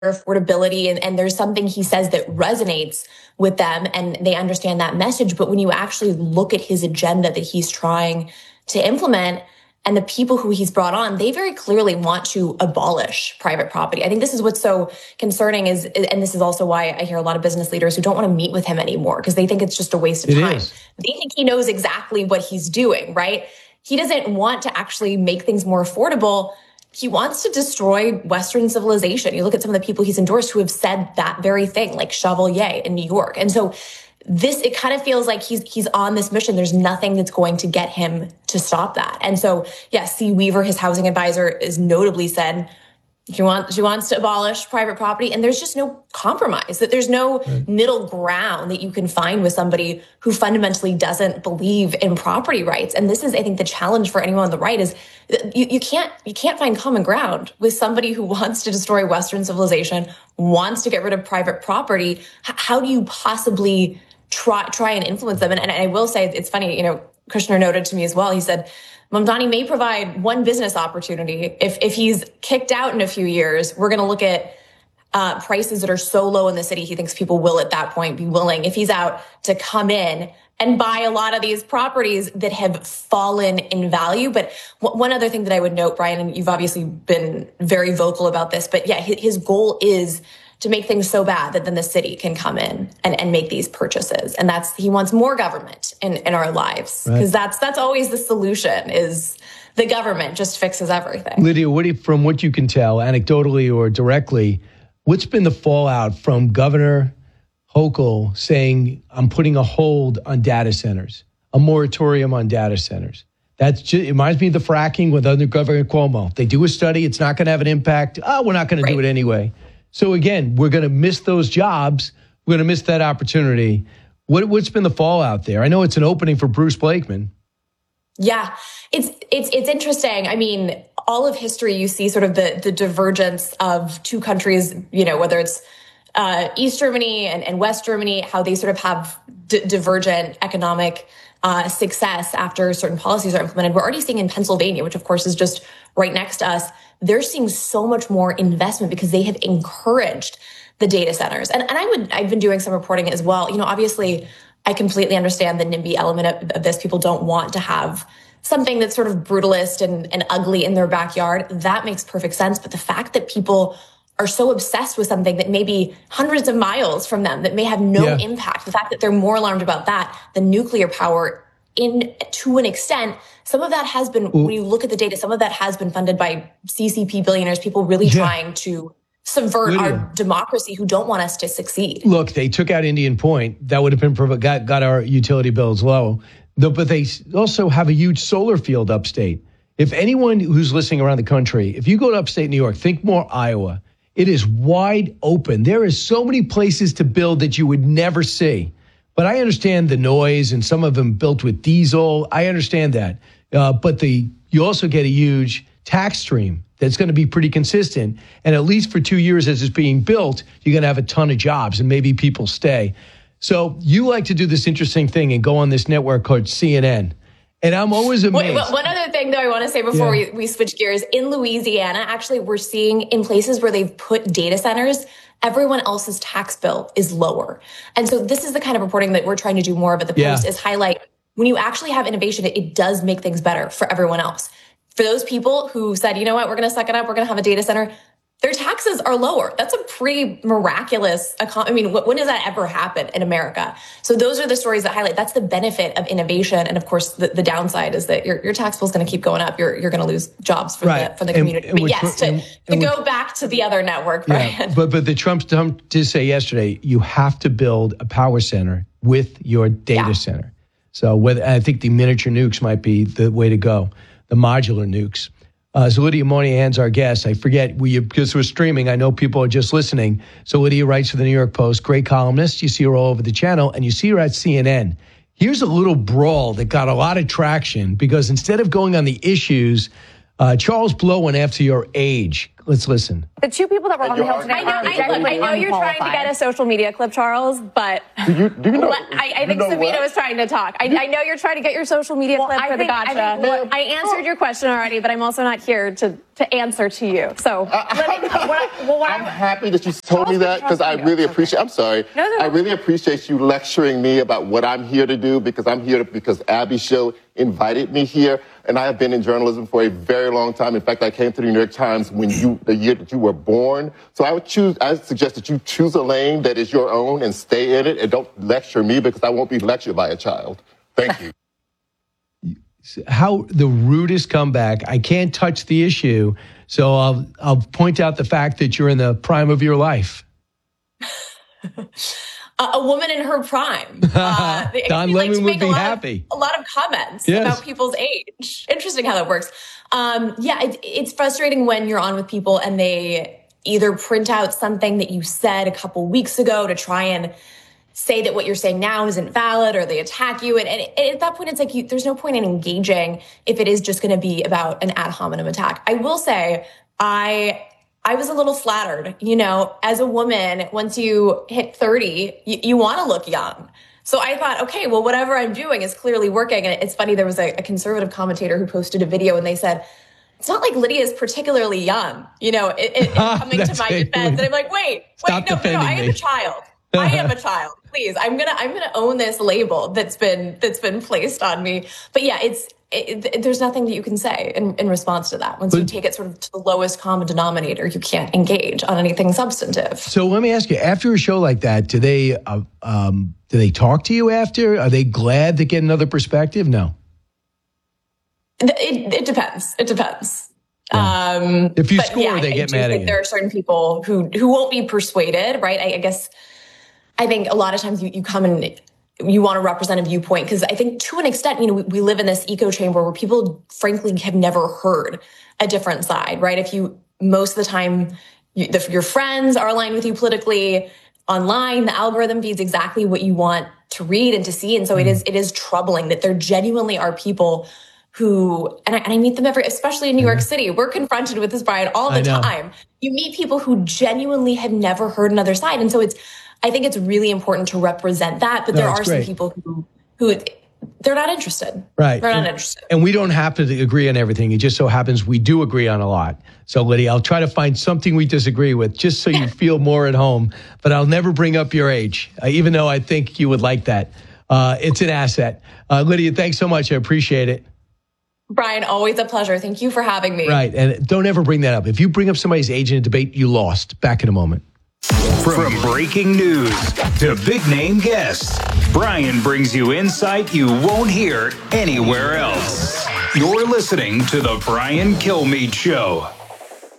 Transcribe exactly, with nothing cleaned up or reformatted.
affordability, and, and there's something he says that resonates with them and they understand that message. But when you actually look at his agenda that he's trying to implement and the people who he's brought on, they very clearly want to abolish private property. I think this is what's so concerning is, and this is also why I hear a lot of business leaders who don't want to meet with him anymore because they think it's just a waste of it time. Is. They think he knows exactly what he's doing, right? He doesn't want to actually make things more affordable. He wants to destroy Western civilization. You look at some of the people he's endorsed who have said that very thing, like Chevalier in New York. And so this, it kind of feels like he's he's on this mission. There's nothing that's going to get him to stop that. And so, yeah, C. Weaver, his housing advisor, is notably said she wants she wants to abolish private property, and there's just no compromise. That there's no right. middle ground that you can find with somebody who fundamentally doesn't believe in property rights. And this is, I think, the challenge for anyone on the right is you, you can't you can't find common ground with somebody who wants to destroy Western civilization, wants to get rid of private property. H- how do you possibly try try and influence them? And, and I will say, it's funny, you know, Kushner noted to me as well. He said, Mamdani may provide one business opportunity. If if he's kicked out in a few years, we're going to look at uh, prices that are so low in the city. He thinks people will at that point be willing, if he's out, to come in and buy a lot of these properties that have fallen in value. But w- one other thing that I would note, Brian, and you've obviously been very vocal about this, but yeah, his, his goal is to make things so bad that then the city can come in and, and make these purchases. And that's, he wants more government in, in our lives. Because right. that's that's always the solution, is the government just fixes everything. Lydia, what do you, from what you can tell, anecdotally or directly, what's been the fallout from Governor Hochul saying, I'm putting a hold on data centers, a moratorium on data centers? That's just, it reminds me of the fracking with under Governor Cuomo. They do a study, it's not going to have an impact. Oh, we're not going right. to do it anyway. So again, we're going to miss those jobs. We're going to miss that opportunity. What, what's been the fallout there? I know it's an opening for Bruce Blakeman. Yeah, it's it's it's interesting. I mean, all of history, you see sort of the the divergence of two countries, you know, whether it's uh, East Germany and, and West Germany, how they sort of have d- divergent economic uh, success after certain policies are implemented. We're already seeing in Pennsylvania, which of course is just right next to us, they're seeing so much more investment because they have encouraged the data centers. And, and I would, I've been doing some reporting as well. You know, obviously, I completely understand the NIMBY element of, of this. People don't want to have something that's sort of brutalist and, and ugly in their backyard. That makes perfect sense. But the fact that people are so obsessed with something that may be hundreds of miles from them, that may have no yeah. impact, the fact that they're more alarmed about that than nuclear power, in to an extent, some of that has been, Ooh. when you look at the data, some of that has been funded by C C P billionaires, people really yeah. trying to subvert Lydia. our democracy who don't want us to succeed. Look, they took out Indian Point. That would have been got, got our utility bills low. But they also have a huge solar field upstate. If anyone who's listening around the country, if you go to upstate New York, think more Iowa. It is wide open. There is so many places to build that you would never see. But I understand the noise, and some of them built with diesel. I understand that. Uh, but the you also get a huge tax stream that's going to be pretty consistent. And at least for two years as it's being built, you're going to have a ton of jobs, and maybe people stay. So you like to do this interesting thing and go on this network called C N N. And I'm always amazed. Wait, one other thing, though, I want to say before yeah. we, we switch gears. In Louisiana, actually, we're seeing in places where they've put data centers, everyone else's tax bill is lower. And so this is the kind of reporting that we're trying to do more of at the Post, yeah. is highlight when you actually have innovation, it, it does make things better for everyone else. For those people who said, you know what, we're going to suck it up, we're going to have a data center, their taxes are lower. That's a pretty miraculous, I mean, when does that ever happen in America? So those are the stories that highlight, that's the benefit of innovation. And of course, the, the downside is that your, your tax bill is going to keep going up. You're, you're going to lose jobs for right. the, for the community. And, and but yes, to, and, to and go back to the other network, Brian. Yeah, but, but the Trump, Trump did say yesterday, you have to build a power center with your data yeah. center. So whether, I think the miniature nukes might be the way to go, the modular nukes. Uh, so Lydia Moynihan's our guest. I forget, we, because we're streaming, I know people are just listening. So Lydia writes for the New York Post, great columnist. You see her all over the channel, and you see her at C N N. Here's a little brawl that got a lot of traction because instead of going on the issues Uh, Charles Blow went after your age. Let's listen. The two people that were on the Hill today. I know, I, look, I know you're trying to get a social media clip, Charles, but do you, do you know, I, I think you know Savita was trying to talk. I, I know you're trying to get your social media well, clip I for think, the gotcha. I, think, well, I answered your question already, but I'm also not here to, to answer to you. So, uh, me, what I, well, what I'm I, happy that you told me that because I really appreciate. I'm sorry. No, no, no. I really appreciate you lecturing me about what I'm here to do because I'm here to, because Abby's show invited me here, and I have been in journalism for a very long time. In fact, I came to the New York Times when you the year that you were born. So I would choose. I suggest that you choose a lane that is your own and stay in it, and don't lecture me because I won't be lectured by a child. Thank you. How the rudest comeback. I can't touch the issue, so I'll I'll point out the fact that you're in the prime of your life. A woman in her prime. Uh, Don Lemon like would be a happy. Of, a lot of comments yes. about people's age. Interesting how that works. Um, yeah, it, it's frustrating when you're on with people and they either print out something that you said a couple weeks ago to try and say that what you're saying now isn't valid, or they attack you. And, and at that point, it's like you, there's no point in engaging if it is just going to be about an ad hominem attack. I will say, I... I was a little flattered, you know, as a woman, once you hit thirty, you, you want to look young. So I thought, okay, well, whatever I'm doing is clearly working. And it's funny, there was a, a conservative commentator who posted a video and they said, it's not like Lydia is particularly young, you know, it, it, coming to my defense. And I'm like, wait, wait, no, no, no, I am a child. I am a child. Please, I'm gonna, I'm gonna own this label that's been, that's been placed on me. But yeah, it's, It, it, there's nothing that you can say in, in response to that. Once but, you take it sort of to the lowest common denominator, you can't engage on anything substantive. So let me ask you: after a show like that, do they uh, um, do they talk to you after? Are they glad to get another perspective? No. It, it, it depends. It depends. Yeah. Um, if you score, yeah, they I, get I mad at you. There are certain people who who won't be persuaded, right? I, I guess I think a lot of times you, you come and you want to represent a viewpoint, because I think to an extent, you know, we, we live in this echo chamber where people frankly have never heard a different side, right? If you, most of the time, you, the, your friends are aligned with you politically online, the algorithm feeds exactly what you want to read and to see. And so mm. it is, it is troubling that there genuinely are people who, and I, and I meet them every, especially in New York City, we're confronted with this, Brian, all the time. You meet people who genuinely have never heard another side. And so it's, I think it's really important to represent that, but no, there are great. some people who, who they're not interested. Right. They're not and, interested. And we don't have to agree on everything. It just so happens we do agree on a lot. So, Lydia, I'll try to find something we disagree with just so you feel more at home, but I'll never bring up your age, uh, even though I think you would like that. Uh, it's an asset. Uh, Lydia, thanks so much. I appreciate it. Brian, always a pleasure. Thank you for having me. Right. And don't ever bring that up. If you bring up somebody's age in a debate, you lost. Back in a moment. From breaking news to big name guests, Brian brings you insight you won't hear anywhere else. You're listening to The Brian Kilmeade Show.